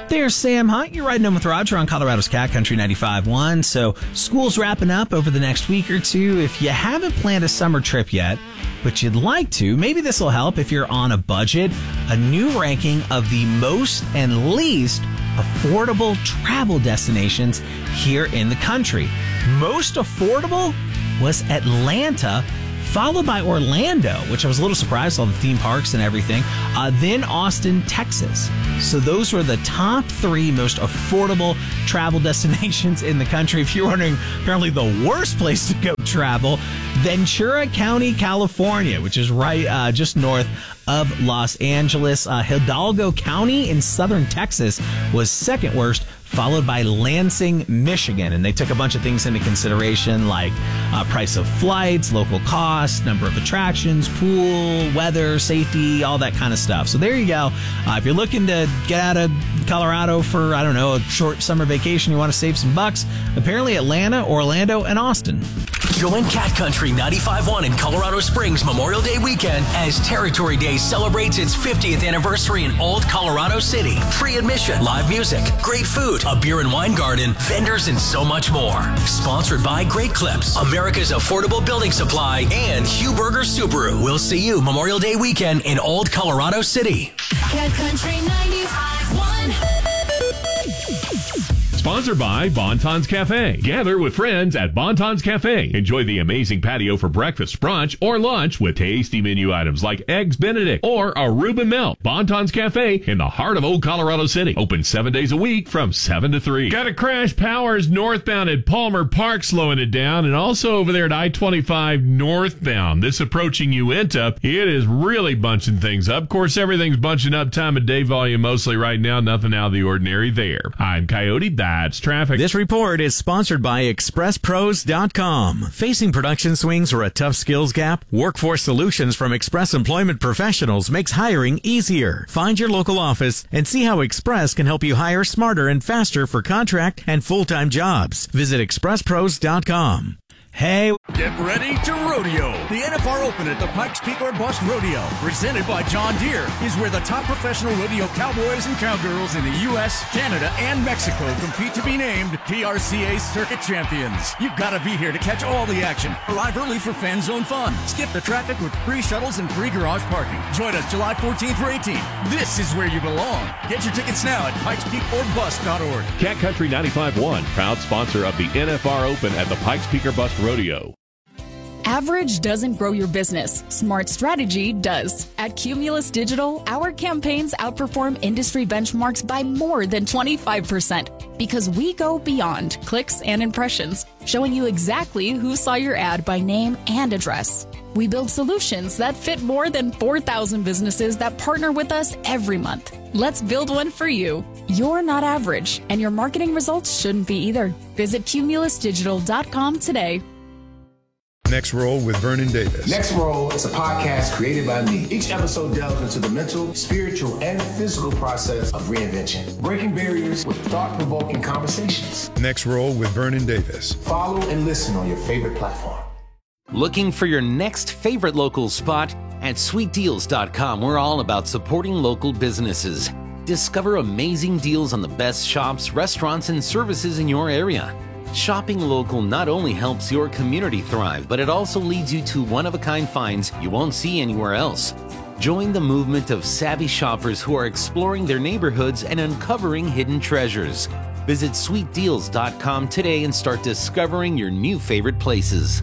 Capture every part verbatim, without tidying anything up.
There's Sam Hunt. You're riding in with Roger on Colorado's Cat Country ninety-five point one. So school's wrapping up over the next week or two. If you haven't planned a summer trip yet, but you'd like to, maybe this will help if you're on a budget. A new ranking of the most and least affordable travel destinations here in the country. Most affordable was Atlanta, followed by Orlando, which I was a little surprised, all the theme parks and everything. Uh, then Austin, Texas. So those were the top three most affordable travel destinations in the country. If you're wondering, apparently the worst place to go travel, Ventura County, California, which is right uh, just north of Los Angeles. Uh, Hidalgo County in southern Texas was second worst, followed by Lansing, Michigan. And they took a bunch of things into consideration, like uh, price of flights, local costs, number of attractions, pool, weather, safety, all that kind of stuff. So there you go. Uh, if you're looking to get out of Colorado for, I don't know, a short summer vacation, you want to save some bucks, apparently Atlanta, Orlando, and Austin. Join Cat Country ninety-five point one in Colorado Springs Memorial Day weekend as Territory Day celebrates its fiftieth anniversary in Old Colorado City. Free admission, live music, great food, a beer and wine garden, vendors, and so much more. Sponsored by Great Clips, America's affordable building supply, and Hugh Berger Subaru. We'll see you Memorial Day weekend in Old Colorado City. Cat Country ninety-five point one. Sponsored by Bonton's Cafe. Gather with friends at Bonton's Cafe. Enjoy the amazing patio for breakfast, brunch, or lunch with tasty menu items like Eggs Benedict or a Reuben Melt. Bonton's Cafe in the heart of Old Colorado City. Open seven days a week from seven to three. Got a crash powers northbound at Palmer Park slowing it down, and also over there at I twenty-five northbound. This approaching Uinta, it is really bunching things up. Of course, everything's bunching up time of day volume mostly right now. Nothing out of the ordinary there. I'm Coyote. That's traffic. This report is sponsored by Express Pros dot com. Facing production swings or a tough skills gap? Workforce Solutions from Express Employment Professionals makes hiring easier. Find your local office and see how Express can help you hire smarter and faster for contract and full-time jobs. Visit Express Pros dot com. Hey, get ready to rodeo. The N F R Open at the Pikes Peak or Bust Rodeo, presented by John Deere, is where the top professional rodeo cowboys and cowgirls in the U S, Canada, and Mexico compete to be named P R C A Circuit Champions. You've got to be here to catch all the action. Arrive early for fan zone fun. Skip the traffic with free shuttles and free garage parking. Join us July fourteenth or eighteenth. This is where you belong. Get your tickets now at pikes peak or bust dot org. Cat Country ninety-five point one, proud sponsor of the N F R Open at the Pikes Peak or Bust Rodeo. Average doesn't grow your business. Smart strategy does. At Cumulus Digital, our campaigns outperform industry benchmarks by more than twenty-five percent because we go beyond clicks and impressions, showing you exactly who saw your ad by name and address. We build solutions that fit more than four thousand businesses that partner with us every month. Let's build one for you. You're not average, and your marketing results shouldn't be either. Visit cumulus digital dot com today. Next Roll with Vernon Davis. Next Roll is a podcast created by me. Each episode delves into the mental, spiritual, and physical process of reinvention, breaking barriers with thought-provoking conversations. Next Roll with Vernon Davis. Follow and listen on your favorite platform. Looking for your next favorite local spot? At sweet deals dot com, we're all about supporting local businesses. Discover amazing deals on the best shops, restaurants, and services in your area. Shopping local not only helps your community thrive, but it also leads you to one-of-a-kind finds you won't see anywhere else. Join the movement of savvy shoppers who are exploring their neighborhoods and uncovering hidden treasures. Visit sweet deals dot com today and start discovering your new favorite places.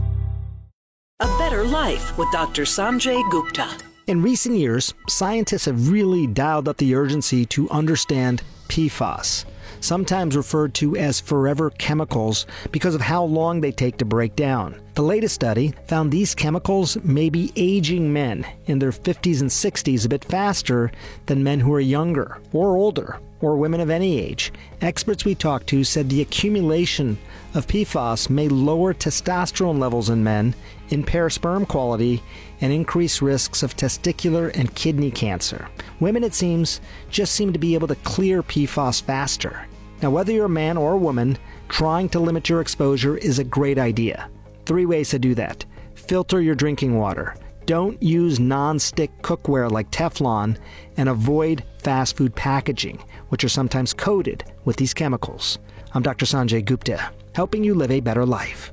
A Better Life with Doctor Sanjay Gupta. In recent years, scientists have really dialed up the urgency to understand P FAS, sometimes referred to as forever chemicals because of how long they take to break down. The latest study found these chemicals may be aging men in their fifties and sixties a bit faster than men who are younger or older, or women of any age. Experts we talked to said the accumulation of P FAS may lower testosterone levels in men, impair sperm quality, and increase risks of testicular and kidney cancer. Women, it seems, just seem to be able to clear P FAS faster. Now, whether you're a man or a woman, trying to limit your exposure is a great idea. Three ways to do that. Filter your drinking water. Don't use non-stick cookware like Teflon, and avoid fast food packaging, which are sometimes coated with these chemicals. I'm Doctor Sanjay Gupta, helping you live a better life.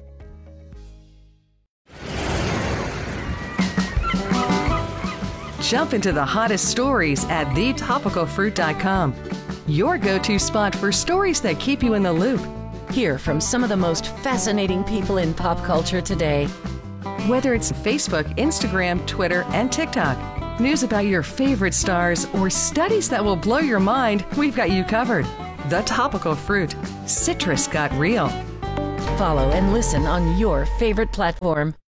Jump into the hottest stories at the topical fruit dot com. Your go-to spot for stories that keep you in the loop. Hear from some of the most fascinating people in pop culture today. Whether it's Facebook, Instagram, Twitter, and TikTok, news about your favorite stars, or studies that will blow your mind, we've got you covered. The Topical Fruit. Citrus got real. Follow and listen on your favorite platform.